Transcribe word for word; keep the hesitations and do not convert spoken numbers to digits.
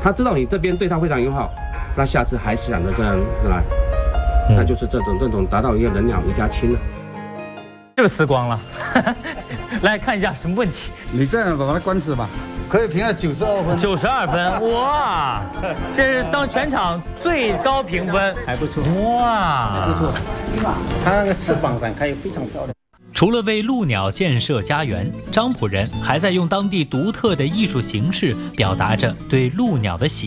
他知道你这边对他非常友好，那下次还是想着这样来，那就是这种这种达到一个人鸟一家亲了。 是不是死光了？来看一下什么问题？ 你这样把它关死吧，可以评了九十二分。 九十二分，哇，这是当全场最高评分， 还不错， 哇， 还不错。它那个翅膀展开非常漂亮。 除了为鹭鸟建设家园，张浦人还在用当地独特的艺术形式表达着对鹭鸟的喜